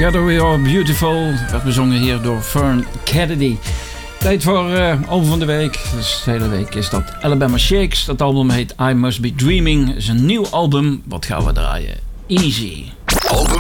Together We Are Beautiful werd bezongen hier door Fern Kennedy. Tijd voor album van de week. Dus de hele week is dat Alabama Shakes. Dat album heet I Must Be Dreaming. Het is een nieuw album. Wat gaan we draaien? Easy. Album